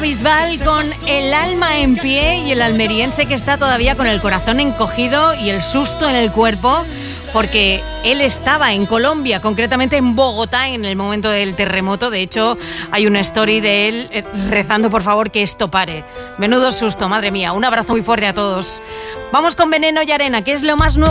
Rafa Bisbal con el alma en pie y el almeriense que está todavía con el corazón encogido y el susto en el cuerpo, porque él estaba en Colombia, concretamente en Bogotá, en el momento del terremoto. De hecho, hay una story de él rezando por favor que esto pare. Menudo susto, madre mía. Un abrazo muy fuerte a todos. Vamos con Veneno y Arena, que es lo más nuevo.